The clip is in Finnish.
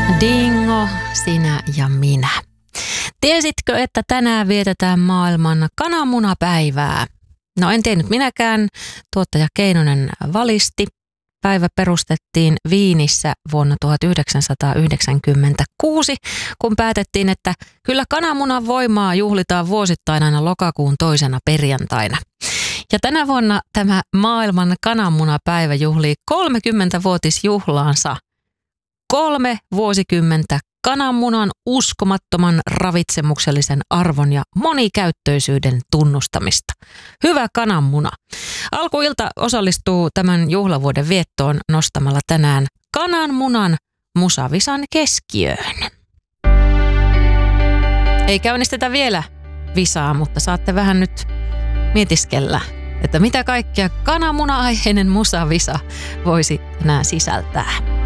Dingo, sinä ja minä. Tiesitkö, että tänään vietetään maailman kananmunapäivää? No en tiennyt minäkään. Tuottaja Keinonen valisti. Päivä perustettiin Viinissä vuonna 1996, kun päätettiin, että kyllä kananmunan voimaa juhlitaan vuosittain aina lokakuun 2. perjantaina. Ja tänä vuonna tämä maailman kananmunapäivä juhlii 30-vuotisjuhlaansa. 3 vuosikymmentä kananmunan uskomattoman ravitsemuksellisen arvon ja monikäyttöisyyden tunnustamista. Hyvä kananmuna. Alkuilta osallistuu tämän juhlavuoden viettoon nostamalla tänään kananmunan musavisan keskiöön. Ei käynnistetä vielä visaa, mutta saatte vähän nyt mietiskellä, että mitä kaikkea kananmuna-aiheinen musavisa voisi tänään sisältää.